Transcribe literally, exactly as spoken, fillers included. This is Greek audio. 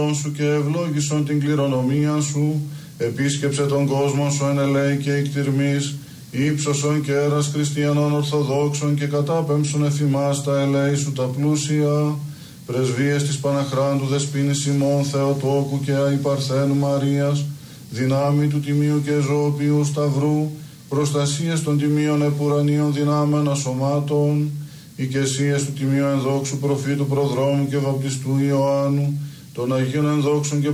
σου και ευλόγησον την κληρονομία σου, επίσκεψε τον κόσμο σου εν ελέη και εκτιρμής, ύψωσον και έρας χριστιανών ορθοδόξων και κατάπεμψον εφημάς τα ελέη σου τα πλούσια, πρεσβείες της Παναχράντου Δεσποίνης ημών Θεοτόκου και Αϊ Παρθένου Μαρίας, δυνάμει του Τιμίου και Ζωοποιού Σταυρού, προστασίες των Τιμίων Επουρανίων δυνάμενα σωμάτων, οικεσίες του Τιμίου Ενδόξου Προφήτου Προδρόμου και Βαπτιστού Ιωάννου, των Αγίων Ενδόξων και